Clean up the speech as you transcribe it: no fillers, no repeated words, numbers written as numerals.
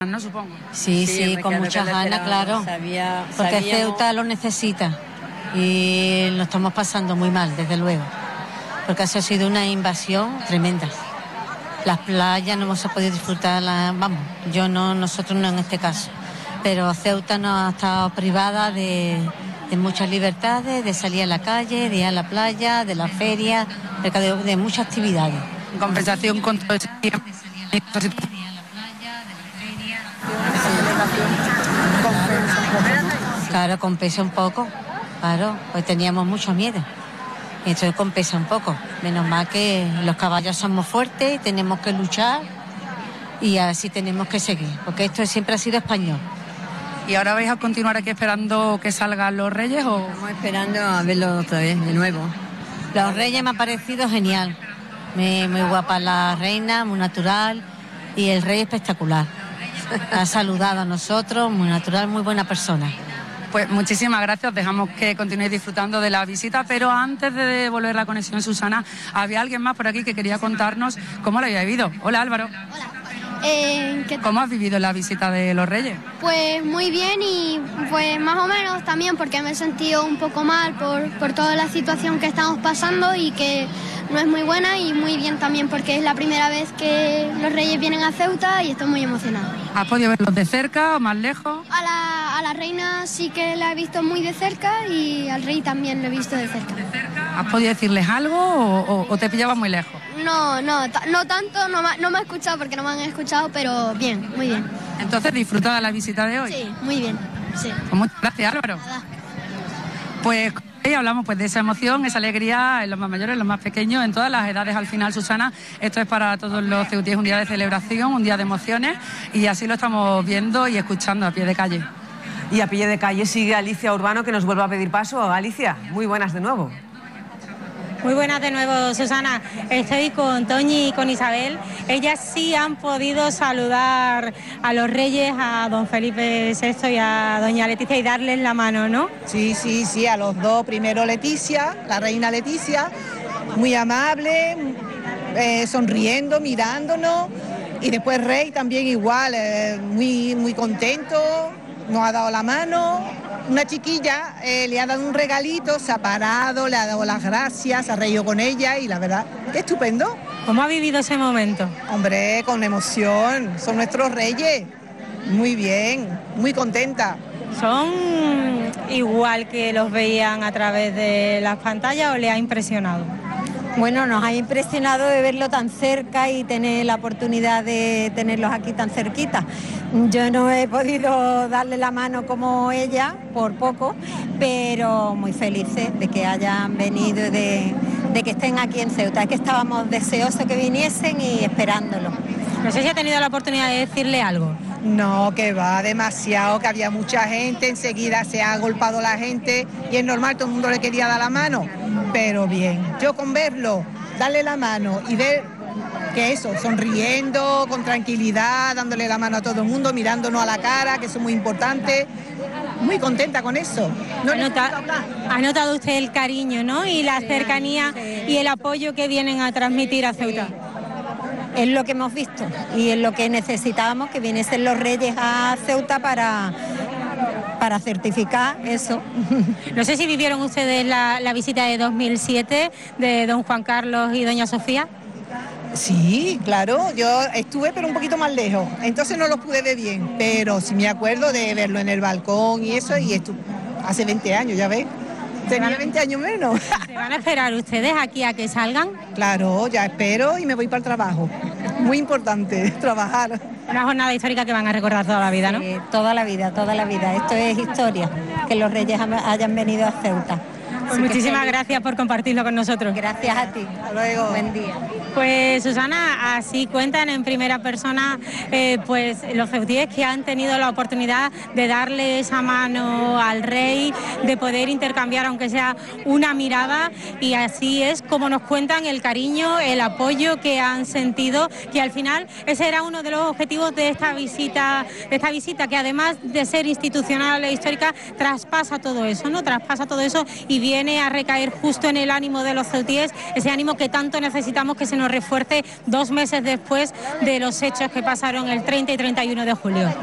¿no? Supongo. Sí, con muchas ganas, claro. Porque Ceuta lo necesita y lo estamos pasando muy mal, desde luego. Porque eso ha sido una invasión tremenda. Las playas no hemos podido disfrutar, nosotros no en este caso. Pero Ceuta nos ha estado privada de muchas libertades, de salir a la calle, de ir a la playa, de la feria, de muchas actividades. En compensación con todo ese tiempo. Claro, compensa un poco. Claro, pues teníamos mucho miedo. Y entonces compensa un poco. Menos mal que los caballos somos fuertes y tenemos que luchar y así tenemos que seguir. Porque esto siempre ha sido español. ¿Y ahora vais a continuar aquí esperando que salgan los Reyes o...? Estamos esperando a verlo otra vez, de nuevo. Los Reyes me ha parecido genial. Muy guapa la reina, muy natural, y el rey espectacular. Ha saludado a nosotros, muy natural, muy buena persona. Pues muchísimas gracias, dejamos que continuéis disfrutando de la visita, pero antes de devolver la conexión, Susana, había alguien más por aquí que quería contarnos cómo lo había vivido. Hola, Álvaro. Hola. ¿Cómo has vivido la visita de los Reyes? Pues muy bien y pues más o menos también porque me he sentido un poco mal por toda la situación que estamos pasando y que no es muy buena, y muy bien también porque es la primera vez que los Reyes vienen a Ceuta y estoy muy emocionada. ¿Has podido verlos de cerca o más lejos? A la reina sí que la he visto muy de cerca y al rey también lo he visto de cerca. ¿Has podido decirles algo o te pillabas muy lejos? No tanto, no me he escuchado porque no me han escuchado, pero bien, muy bien. Entonces, ¿disfrutada la visita de hoy? Sí, muy bien, sí. Pues muchas gracias, Álvaro. Nada. Pues hoy hablamos de esa emoción, esa alegría en los más mayores, en los más pequeños, en todas las edades al final, Susana. Esto es para todos los ceutíes un día de celebración, un día de emociones, y así lo estamos viendo y escuchando a pie de calle. Y a pie de calle sigue Alicia Urbano, que nos vuelve a pedir paso. Alicia, muy buenas de nuevo. Muy buenas de nuevo, Susana. Estoy con Toñi y con Isabel. Ellas sí han podido saludar a los Reyes, a don Felipe VI y a doña Leticia, y darles la mano, ¿no? Sí, a los dos. Primero Leticia, la reina Leticia, muy amable, sonriendo, mirándonos. Y después Rey también igual, muy contento, nos ha dado la mano. Una chiquilla le ha dado un regalito, se ha parado, le ha dado las gracias, se ha reído con ella y la verdad, estupendo. ¿Cómo ha vivido ese momento? Hombre, con emoción, son nuestros reyes. Muy bien, muy contenta. ¿Son igual que los veían a través de las pantallas o le ha impresionado? Bueno, nos ha impresionado de verlo tan cerca y tener la oportunidad de tenerlos aquí tan cerquita. Yo no he podido darle la mano como ella, por poco, pero muy felices de que hayan venido y de que estén aquí en Ceuta. Es que estábamos deseosos que viniesen y esperándolos. No sé si ha tenido la oportunidad de decirle algo. No, que va demasiado, que había mucha gente, enseguida se ha agolpado la gente y es normal, todo el mundo le quería dar la mano, pero bien, yo con verlo, darle la mano y ver que eso, sonriendo, con tranquilidad, dándole la mano a todo el mundo, mirándonos a la cara, que eso es muy importante, muy contenta con eso. No ha notado usted el cariño, ¿no? Y la cercanía y el apoyo que vienen a transmitir a Ceuta. Es lo que hemos visto y es lo que necesitábamos, que viniesen los Reyes a Ceuta para certificar eso. No sé si vivieron ustedes la visita de 2007 de don Juan Carlos y doña Sofía. Sí, claro, yo estuve pero un poquito más lejos, entonces no lo pude ver bien, pero sí me acuerdo de verlo en el balcón y eso, y esto hace 20 años, ya ves. Tenía 20 años menos. ¿Se van a esperar ustedes aquí a que salgan? Claro, ya espero y me voy para el trabajo. Muy importante, trabajar. Una jornada histórica que van a recordar toda la vida, ¿no? Toda la vida. Esto es historia, que los Reyes hayan venido a Ceuta. Pues muchísimas gracias por compartirlo con nosotros. Gracias a ti. Hasta luego. Buen día. Pues Susana, así cuentan en primera persona pues los ceutíes que han tenido la oportunidad de darle esa mano al rey, de poder intercambiar aunque sea una mirada, y así es como nos cuentan el cariño, el apoyo que han sentido, que al final ese era uno de los objetivos de esta visita, que además de ser institucional e histórica traspasa todo eso, ¿no? Traspasa todo eso y viene viene a recaer justo en el ánimo de los ceutíes, ese ánimo que tanto necesitamos que se nos refuerce 2 meses después de los hechos que pasaron el 30 y 31 de julio.